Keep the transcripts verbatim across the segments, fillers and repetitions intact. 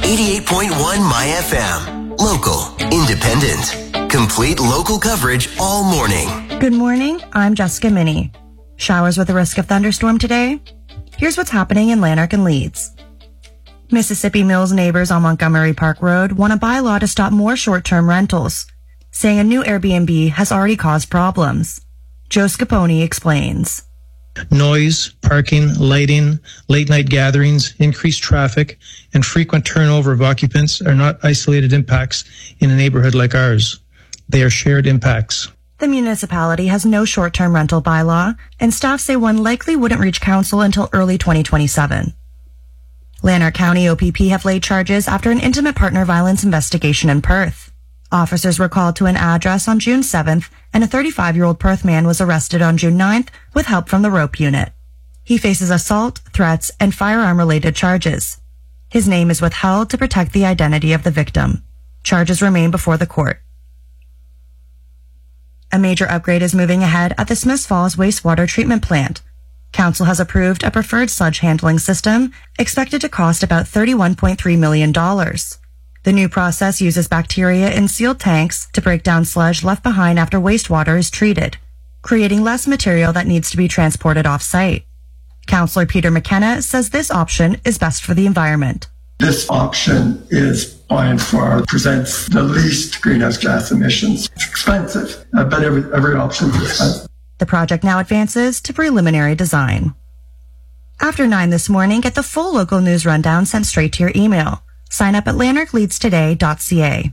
eighty-eight point one My F M. Local, independent, complete local coverage all morning. Good morning, I'm Jessica Minnie. Showers with a risk of thunderstorm today? Here's what's happening in Lanark and Leeds. Mississippi Mills neighbors on Montgomery Park Road want a bylaw to stop more short-term rentals, saying a new Airbnb has already caused problems. Joe Scapone explains. Noise, parking, lighting, late-night gatherings, increased traffic, and frequent turnover of occupants are not isolated impacts in a neighborhood like ours. They are shared impacts. The municipality has no short-term rental bylaw, and staff say one likely wouldn't reach council until early twenty twenty-seven. Lanark County O P P have laid charges after an intimate partner violence investigation in Perth. Officers were called to an address on June seventh, and a thirty-five-year-old Perth man was arrested on June ninth with help from the rope unit. He faces assault, threats, and firearm-related charges. His name is withheld to protect the identity of the victim. Charges remain before the court. A major upgrade is moving ahead at the Smiths Falls wastewater treatment plant. Council has approved a preferred sludge handling system expected to cost about thirty-one point three million dollars. The new process uses bacteria in sealed tanks to break down sludge left behind after wastewater is treated, creating less material that needs to be transported off-site. Councillor Peter McKenna says this option is best for the environment. This option is fine for, presents the least greenhouse gas emissions. It's expensive, uh, but every, every option is expensive. The project now advances to preliminary design. After nine this morning, get the full local news rundown sent straight to your email. Sign up at lanark leeds today dot c a.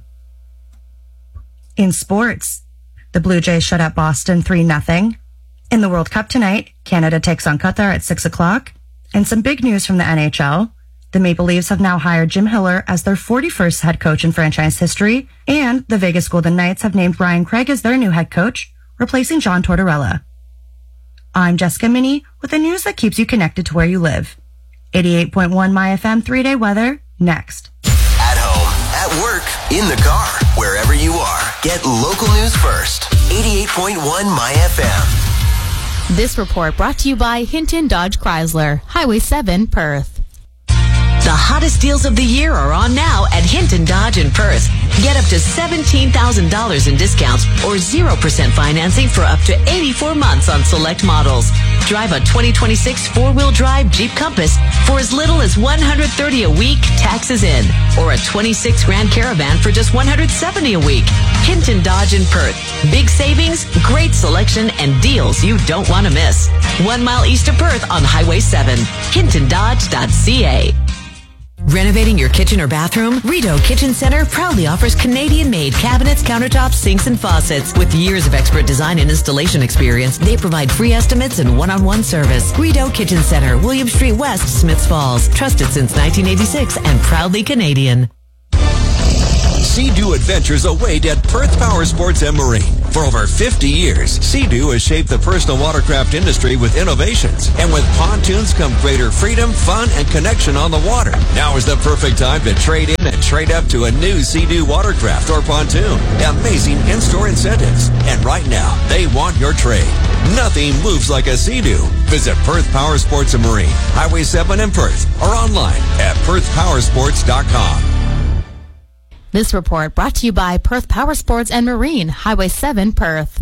In sports, the Blue Jays shut out Boston three nothing. In the World Cup tonight, Canada takes on Qatar at six o'clock. And some big news from the N H L. The Maple Leafs have now hired Jim Hiller as their forty-first head coach in franchise history, and the Vegas Golden Knights have named Brian Craig as their new head coach, replacing John Tortorella. I'm Jessica Minnie with the news that keeps you connected to where you live. eighty-eight point one My F M three-day weather, next. At home, at work, in the car, wherever you are, get local news first. eighty-eight point one My F M. This report brought to you by Hinton Dodge Chrysler, Highway seven, Perth. The hottest deals of the year are on now at Hinton Dodge in Perth. Get up to seventeen thousand dollars in discounts or zero percent financing for up to eighty-four months on select models. Drive a twenty twenty-six four-wheel drive Jeep Compass for as little as one hundred thirty dollars a week, taxes in, or a twenty-six Grand Caravan for just one hundred seventy dollars a week. Hinton Dodge in Perth. Big savings, great selection, and deals you don't want to miss. One mile east of Perth on Highway seven. hinton dodge dot c a. Renovating your kitchen or bathroom? Rideau Kitchen Center proudly offers Canadian-made cabinets, countertops, sinks, and faucets. With years of expert design and installation experience, they provide free estimates and one-on-one service. Rideau Kitchen Center, William Street West, Smiths Falls. Trusted since nineteen eighty-six and proudly Canadian. Sea-Doo Adventures await at Perth Power Sports and Marine. For over fifty years, Sea-Doo has shaped the personal watercraft industry with innovations. And with pontoons come greater freedom, fun, and connection on the water. Now is the perfect time to trade in and trade up to a new Sea-Doo watercraft or pontoon. Amazing in-store incentives. And right now, they want your trade. Nothing moves like a Sea-Doo. Visit Perth Power Sports and Marine, Highway seven in Perth, or online at perth power sports dot com. This report brought to you by Perth Power Sports and Marine, Highway seven, Perth.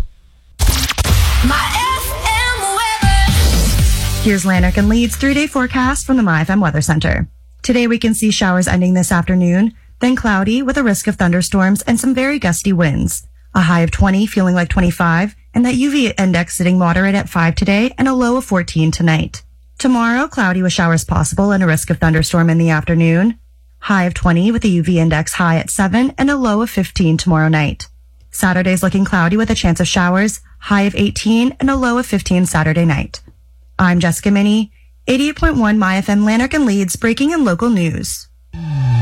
My F M weather. Here's Lanark and Leeds three-day forecast from the My F M Weather Center. Today we can see showers ending this afternoon, then cloudy with a risk of thunderstorms and some very gusty winds. A high of twenty, feeling like twenty-five, and that U V index sitting moderate at five today and a low of fourteen tonight. Tomorrow, cloudy with showers possible and a risk of thunderstorm in the afternoon. High of twenty with a U V index high at seven and a low of fifteen tomorrow night. Saturday's looking cloudy with a chance of showers, high of eighteen and a low of fifteen Saturday night. I'm Jessica Minnie, eighty-eight point one My F M Lanark and Leeds, breaking in local news.